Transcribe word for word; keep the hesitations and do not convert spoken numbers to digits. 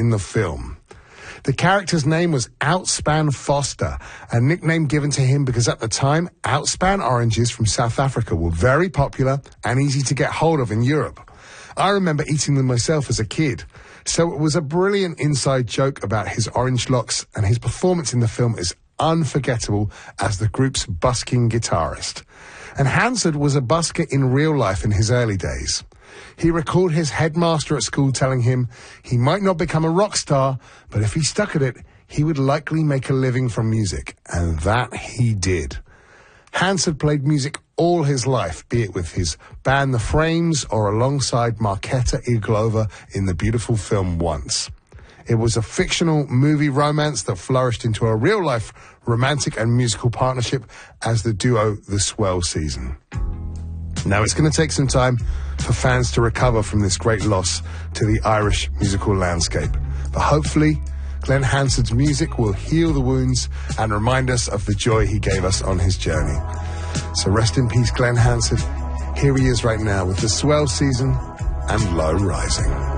in the film. The character's name was Outspan Foster, a nickname given to him because at the time, Outspan oranges from South Africa were very popular and easy to get hold of in Europe. I remember eating them myself as a kid, so it was a brilliant inside joke about his orange locks, and his performance in the film is unforgettable as the group's busking guitarist. And Hansard was a busker in real life in his early days. He recalled his headmaster at school telling him he might not become a rock star, but if he stuck at it, he would likely make a living from music. And that he did. Hansard played music all his life, be it with his band The Frames or alongside Marketa Irglova in the beautiful film Once. It was a fictional movie romance that flourished into a real-life romantic and musical partnership as the duo The Swell Season. Now, it's going to take some time for fans to recover from this great loss to the Irish musical landscape. But hopefully, Glenn Hansard's music will heal the wounds and remind us of the joy he gave us on his journey. So rest in peace, Glenn Hansard. Here he is right now with The Swell Season and Low Rising.